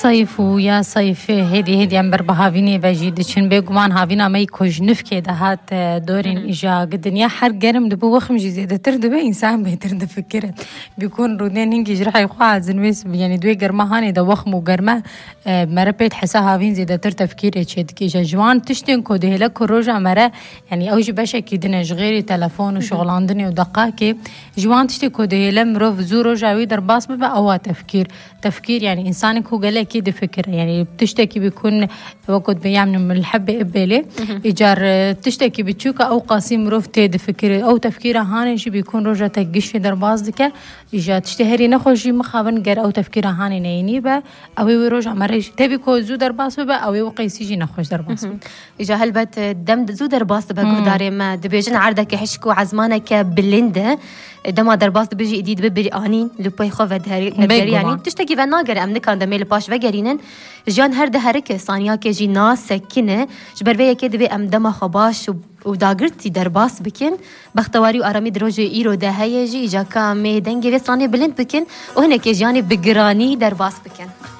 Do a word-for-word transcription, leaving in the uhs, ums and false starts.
صيف ويا صيف هدي هدي عم بربهافيني بجيد چن بيگومان هاوینا می کجنف که دهات دورين إجا الدنيا حر گرم دبو وخم جزيدة تر دبو إنسان بيتر دفكره بيكون رودين هنگي جرح يقع زنويس يعني دوي گرمه هاني دا وخم وگرمه مرة بيت حسا هاوين زيدة تر تفكيره چه دكي جوان تشتين كوده لك روجا مرة يعني أوج باش أكيدناش غيري تلفون وشغلاندني ودقاكي جوان تشتي كوده لمروف زو روجا ويدر باس ببا أوا تفكير تفكير يعني إنسانك هو قال أكيد فكرة يعني بتشتكي بيكون وقت بيعمل من الحبة إبلة إيجار تشتكي بتشوكا أو قاسم روف تيد فكرة أو تفكيره هاني شي بيكون رجع تجيش في درباز دكا إيجار تشتهري نخوشي مخابن جر أو تفكيره هاني نيني با أو يروج مريش تبي كوزو درباز با أو يوقيسيجي نخوش درباز إيجار هلبت دم زو درباز بقدر ما دبيجن عردك حشكو عزمانك بلنده دما درباز بيجي جديد ببري آنين لباي خوف دهري يعني تشتكي فناجر أمن كان دميل باش وجرينن جان هر دهرك ثانية كجي ناس سكنة جبر بيا كده بي أم دما خباش وداغرتي درباس بكن بختواري وأرامي دروجي إيرو ده هيجي جا كام دنجي بس راني بلند بكن وهنا كجاني بجراني درباس بكن